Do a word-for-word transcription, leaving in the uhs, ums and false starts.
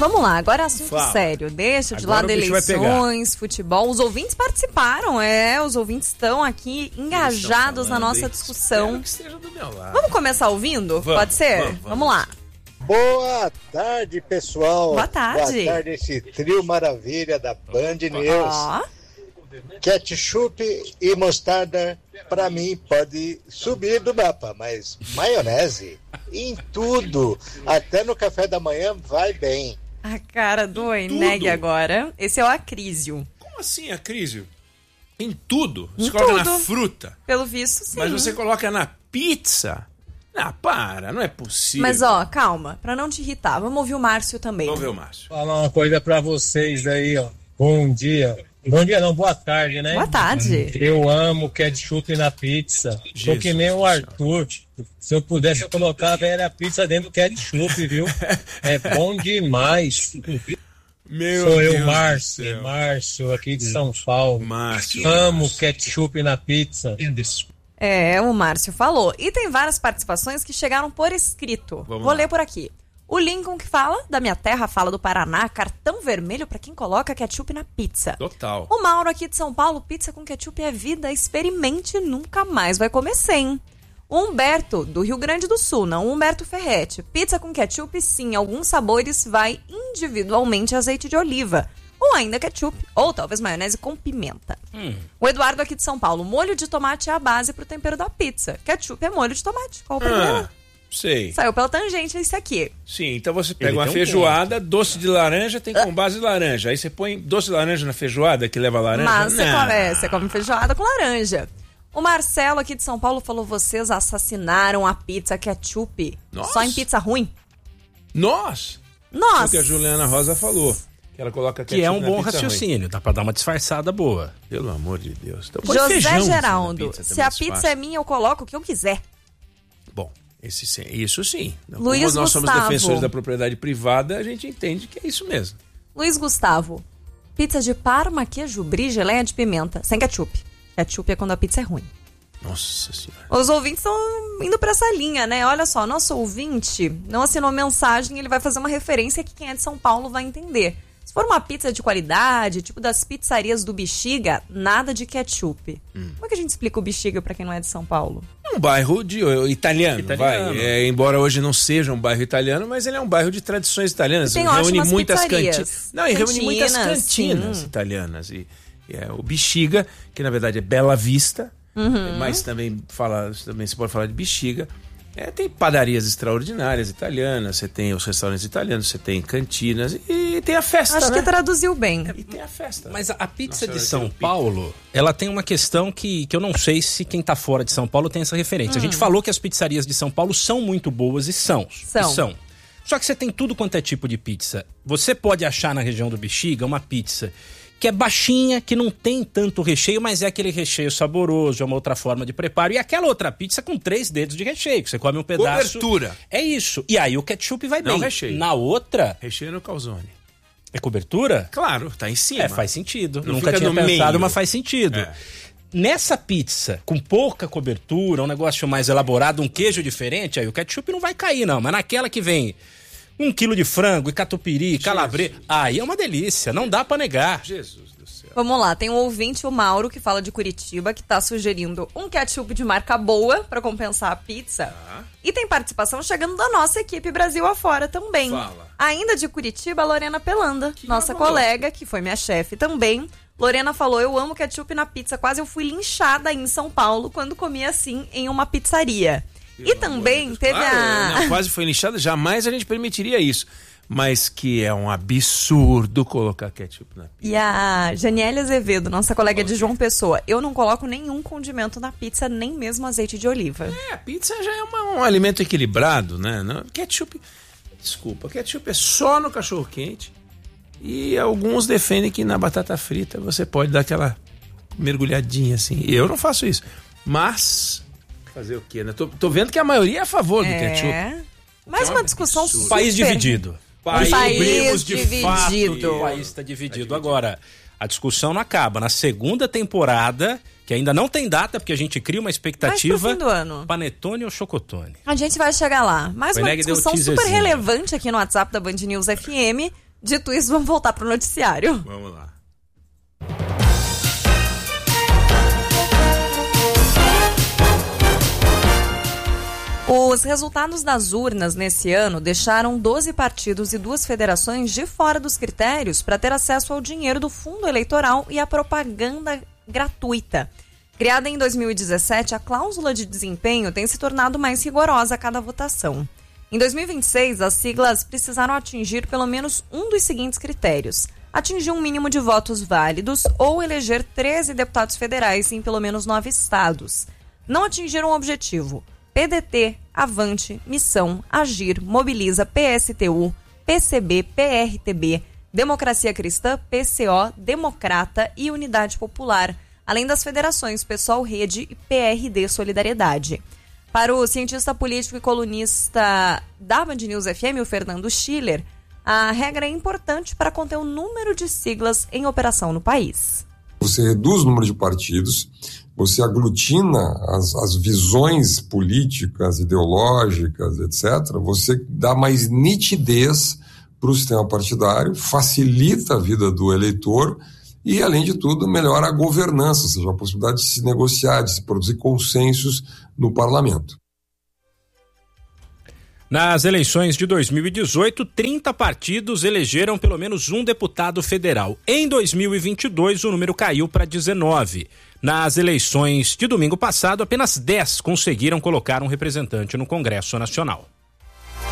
Vamos lá, agora é assunto Fala. sério. Deixa de Agora lado o bicho vai eleições, futebol. Os ouvintes participaram, é. Os ouvintes estão aqui engajados na nossa discussão. Que esteja do meu lado. Vamos começar ouvindo? Vamos, Pode ser? vamos, Vamos, vamos. lá. Boa tarde, pessoal. Boa tarde. Boa tarde, esse trio maravilha da Band News. Ó, Ketchup e mostarda, pra mim, pode subir do mapa, mas maionese, em tudo, até no café da manhã, vai bem. a cara do tudo. Eneg agora. Esse é o Acrísio. Como assim, Acrísio? Em tudo. Você Em coloca tudo. na fruta, Pelo visto, sim. mas você coloca na pizza. Ah, para, não é possível. Mas, ó, calma, pra não te irritar, vamos ouvir o Márcio também. Vamos ver o Márcio. Falar uma coisa pra vocês aí, ó. Bom dia. Bom dia não, boa tarde, né? Boa tarde. Eu amo ketchup na pizza. Tô Jesus que nem do o Arthur. Se eu pudesse, eu colocava a pizza dentro do ketchup, viu? É bom demais. Meu Sou Deus eu, do Márcio. céu. Márcio, aqui de São Paulo. Márcio. Amo Márcio. ketchup na pizza. É, o Márcio falou. E tem várias participações que chegaram por escrito. Vamos Vou lá. ler por aqui. O Lincoln que fala, da minha terra, fala do Paraná, cartão vermelho pra quem coloca ketchup na pizza. Total. O Mauro aqui de São Paulo, pizza com ketchup é vida, experimente, nunca mais vai comer sem. O Humberto, do Rio Grande do Sul, não o Humberto Ferretti. Pizza com ketchup, sim, alguns sabores vai individualmente azeite de oliva. Ou ainda ketchup, ou talvez maionese com pimenta. Hum. O Eduardo aqui de São Paulo, molho de tomate é a base pro tempero da pizza. Ketchup é molho de tomate. Qual o problema? Ah, sei. Saiu pela tangente esse aqui. Sim, então você pega Ele uma tem um feijoada, doce de laranja tem com base de laranja. Aí você põe doce de laranja na feijoada que leva laranja? Mas você Não. come, é, você come feijoada com laranja. O Marcelo aqui de São Paulo falou: vocês assassinaram a pizza ketchup. Nossa. Só em pizza ruim. Nós! Foi o Nossa. que a Juliana Rosa falou. Que ela coloca Que é um ketchup na bom pizza raciocínio, dá pra dar uma disfarçada boa. ruim. Pelo amor de Deus. Então põe José feijão assim na Geraldo, pizza, se também a se pizza faz. é minha, eu coloco o que eu quiser. Bom, esse, sim- isso sim. Como Luiz nós somos Gustavo. defensores da propriedade privada, a gente entende que é isso mesmo. Luiz Gustavo, pizza de parma, queijo, brie, geleia de pimenta, sem ketchup. Ketchup é quando a pizza é ruim. Nossa senhora. Os ouvintes estão indo pra essa linha, né? Olha só, nosso ouvinte não assinou mensagem, ele vai fazer uma referência que quem é de São Paulo vai entender. Se for uma pizza de qualidade, tipo das pizzarias do Bexiga, nada de ketchup. Hum. Como é que a gente explica o Bexiga pra quem não é de São Paulo? Um bairro de, uh, italiano, Italiano. vai. É, embora hoje não seja um bairro italiano, mas ele é um bairro de tradições italianas. E tem reúne ótimas muitas pizzarias. cantinas. Não, e reúne muitas Cantinas, cantinas sim. italianas. E, e é o Bexiga, que na verdade é Bela Vista, Uhum. mas também, fala, também se pode falar de Bexiga. É, tem padarias extraordinárias italianas, você tem os restaurantes italianos, você tem cantinas e tem a festa, Acho né? que traduziu bem. E tem a festa. Mas a, a pizza Nossa, de eu São quero pizza. Paulo, ela tem uma questão que, que eu não sei se quem tá fora de São Paulo tem essa referência. A gente falou que as pizzarias de São Paulo são muito boas e são. São. E são. Só que você tem tudo quanto é tipo de pizza. Você pode achar na região do Bexiga uma pizza que é baixinha, que não tem tanto recheio, mas é aquele recheio saboroso, é uma outra forma de preparo. E aquela outra pizza com três dedos de recheio, que você come um pedaço... Cobertura. É isso. E aí o ketchup vai Não bem. recheio. Na outra, Recheio no calzone. é cobertura? Claro, tá em cima. É, faz sentido. Não Nunca fica tinha no pensado, meio. mas faz sentido. É. Nessa pizza, com pouca cobertura, um negócio mais elaborado, um queijo diferente, aí o ketchup não vai cair, não. Mas naquela que vem um quilo de frango e catupiry, calabresa, aí é uma delícia, não dá pra negar. Jesus do céu. Vamos lá, tem um ouvinte, o Mauro, que fala de Curitiba, que tá sugerindo um ketchup de marca boa pra compensar a pizza. Tá. E tem participação chegando da nossa equipe Brasil afora também. Fala. Ainda de Curitiba, a Lorena Pelanda, Que nossa gravador. colega, que foi minha chefe também. Lorena falou: eu amo ketchup na pizza, quase eu fui linchada aí em São Paulo quando comi assim em uma pizzaria. Pelo E amor também de Deus. teve Claro, a... não, quase foi linchada, jamais a gente permitiria isso. Mas que é um absurdo colocar ketchup na pizza. E a Janiele Azevedo, nossa colega de João Pessoa, eu não coloco nenhum condimento na pizza, nem mesmo azeite de oliva. É, a pizza já é uma- um alimento equilibrado, né? Não, ketchup, desculpa, ketchup é só no cachorro-quente. E alguns defendem que na batata frita você pode dar aquela mergulhadinha assim. Eu não faço isso. Mas, fazer o quê, né? Tô, tô vendo que a maioria é a favor do ketchup. É. Mais Que é uma um discussão absurdo. super... País dividido. País Descobrimos dividido. O país está dividido. Agora, a discussão não acaba. Na segunda temporada, que ainda não tem data, porque a gente cria uma Mais expectativa. pro fim do ano. Panetone ou chocotone? A gente vai chegar lá. Mais O uma Eneg deu discussão super teaserzinho. relevante aqui no WhatsApp da Band News F M. Dito isso, vamos voltar pro noticiário. Vamos lá. Os resultados das urnas nesse ano deixaram doze partidos e duas federações de fora dos critérios para ter acesso ao dinheiro do fundo eleitoral e à propaganda gratuita. Criada em dois mil e dezessete, a cláusula de desempenho tem se tornado mais rigorosa a cada votação. Em dois mil e vinte e seis, as siglas precisaram atingir pelo menos um dos seguintes critérios: atingir um mínimo de votos válidos ou eleger treze deputados federais em pelo menos nove estados. Não atingiram o objetivo: P D T, Avante, Missão, Agir, Mobiliza, P S T U, P C B, P R T B, Democracia Cristã, P C O, Democrata e Unidade Popular, além das federações PSOL Rede e P R D Solidariedade. Para o cientista político e colunista da Band News F M, o Fernando Schiller, a regra é importante para conter o número de siglas em operação no país. Você reduz o número de partidos, você aglutina as, as visões políticas, ideológicas, etcétera. Você dá mais nitidez para o sistema partidário, facilita a vida do eleitor e, além de tudo, melhora a governança, ou seja, a possibilidade de se negociar, de se produzir consensos no parlamento. Nas eleições de dois mil e dezoito, trinta partidos elegeram pelo menos um deputado federal. Em dois mil e vinte e dois, o número caiu para dezenove. Nas eleições de domingo passado, apenas dez conseguiram colocar um representante no Congresso Nacional.